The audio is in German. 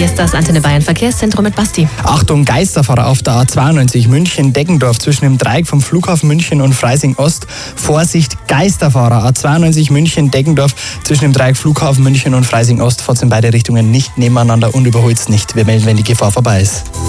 Hier ist das Antenne Bayern Verkehrszentrum mit Basti. Achtung, Geisterfahrer auf der A92 München-Deggendorf zwischen dem Dreieck vom Flughafen München und Freising-Ost. Vorsicht, Geisterfahrer. A92 München-Deggendorf zwischen dem Dreieck Flughafen München und Freising-Ost. Fahrt in beide Richtungen nicht nebeneinander und überholt's nicht. Wir melden, wenn die Gefahr vorbei ist.